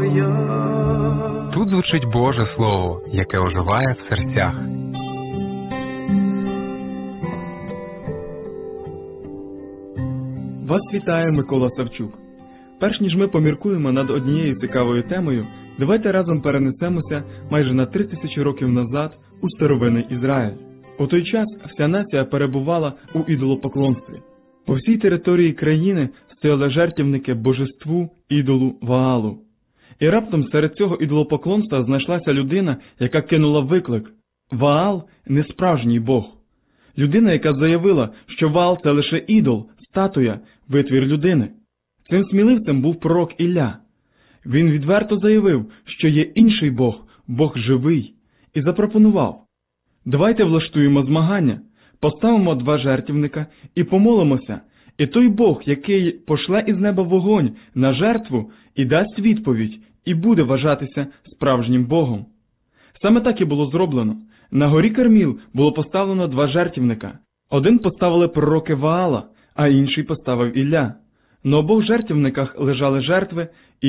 Тут звучить Боже Слово, яке оживає в серцях. Вас вітає Микола Савчук. Перш ніж ми поміркуємо над однією цікавою темою, давайте разом перенесемося майже на 3000 років назад у старовинний Ізраїль. У той час вся нація перебувала у ідолопоклонстві. По всій території країни стояли жертвівники божеству ідолу Ваалу. І раптом серед цього ідолопоклонства знайшлася людина, яка кинула виклик: Ваал – не справжній Бог. Людина, яка заявила, що Ваал – це лише ідол, статуя, витвір людини. Цим сміливцем був пророк Ілля. Він відверто заявив, що є інший Бог, Бог живий, і запропонував: давайте влаштуємо змагання, поставимо 2 жертвівника і помолимося, і той Бог, який пошле із неба вогонь на жертву і дасть відповідь, і буде вважатися справжнім Богом. Саме так і було зроблено. На горі Карміл було поставлено 2 жертвівника. Один поставили пророки Ваала, а інший поставив Ілля. На обох жертвівниках лежали жертви,